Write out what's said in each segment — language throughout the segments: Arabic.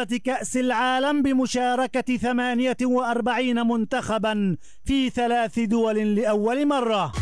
بطولة كأس العالم بمشاركة 48 منتخبا في 3 دول لأول مرة.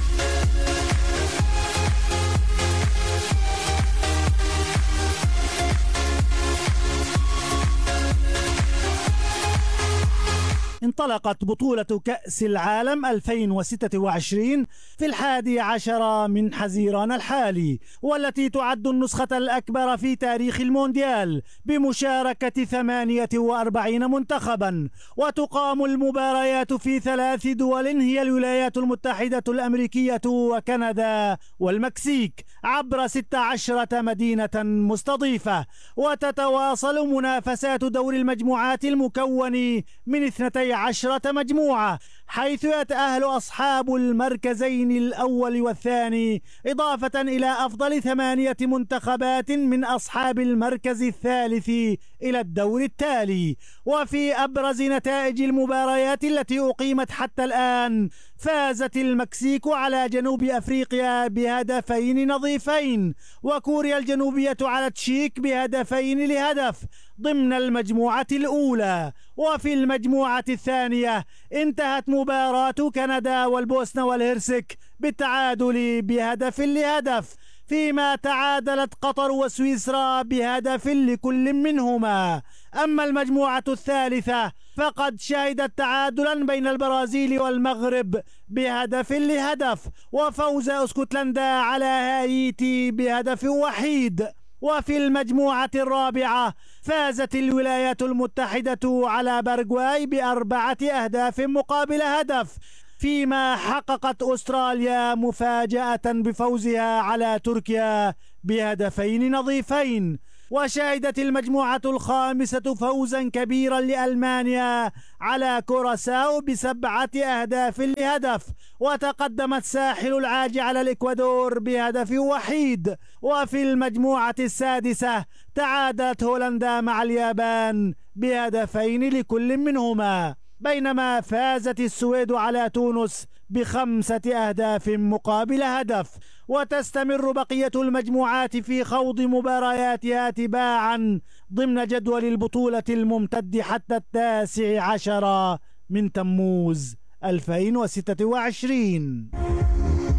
انطلقت بطولة كأس العالم 2026 في 11 من حزيران الحالي، والتي تعد النسخة الأكبر في تاريخ المونديال بمشاركة 48 منتخبا، وتقام المباريات في 3 دول هي الولايات المتحدة الأمريكية وكندا والمكسيك عبر 16 مدينة مستضيفة. وتتواصل منافسات دور المجموعات المكون من 12 مجموعة، حيث يتأهل أصحاب المركزين الأول والثاني، إضافة إلى أفضل 8 منتخبات من أصحاب المركز الثالث إلى الدور التالي. وفي أبرز نتائج المباريات التي أقيمت حتى الآن، فازت المكسيك على جنوب أفريقيا بهدفين نظيفين، وكوريا الجنوبية على تشيك ب2-1 ضمن المجموعة الأولى. وفي المجموعة الثانية انتهت مباراة كندا والبوسنة والهرسك بالتعادل ب1-1، فيما تعادلت قطر وسويسرا ب1 لكل منهما. أما المجموعة الثالثة فقد شهدت تعادلا بين البرازيل والمغرب ب1-1، وفوز اسكتلندا على هايتي ب1-1. وفي المجموعة الرابعة فازت الولايات المتحدة على باراغواي ب4 مقابل هدف، فيما حققت أستراليا مفاجأة بفوزها على تركيا ب2 نظيفين. وشهدت المجموعة الخامسة فوزا كبيرا لألمانيا على كوراساو ب7 وتقدمت ساحل العاج على الإكوادور ب1. وفي المجموعة السادسة تعادلت هولندا مع اليابان ب2 لكل منهما، بينما فازت السويد على تونس ب5 مقابل هدف. وتستمر بقية المجموعات في خوض مبارياتها تباعا ضمن جدول البطولة الممتد حتى 19 من تموز 2026.